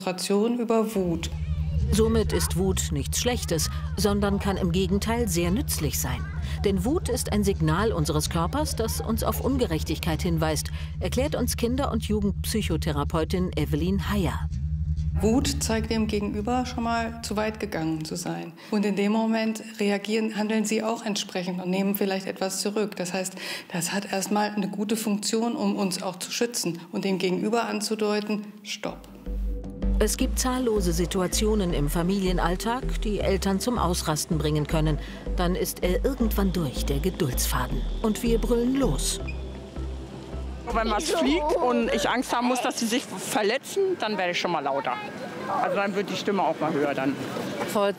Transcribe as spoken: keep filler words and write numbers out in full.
Frustration über Wut. Somit ist Wut nichts Schlechtes, sondern kann im Gegenteil sehr nützlich sein. Denn Wut ist ein Signal unseres Körpers, das uns auf Ungerechtigkeit hinweist, erklärt uns Kinder- und Jugendpsychotherapeutin Evelyn Heyer. Wut zeigt dem Gegenüber schon mal zu weit gegangen zu sein. Und in dem Moment reagieren, handeln sie auch entsprechend und nehmen vielleicht etwas zurück. Das heißt, das hat erstmal eine gute Funktion, um uns auch zu schützen und dem Gegenüber anzudeuten, stopp. Es gibt zahllose Situationen im Familienalltag, die Eltern zum Ausrasten bringen können. Dann ist er irgendwann durch, der Geduldsfaden. Und wir brüllen los. Wenn was fliegt und ich Angst haben muss, dass sie sich verletzen, dann werde ich schon mal lauter. Also dann wird die Stimme auch mal höher dann. Vor